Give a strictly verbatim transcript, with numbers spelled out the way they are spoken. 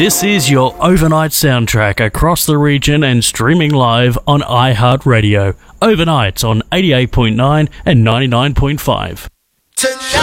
This is your overnight soundtrack across the region and streaming live on iHeartRadio. Overnight on eighty-eight point nine and ninety-nine point five.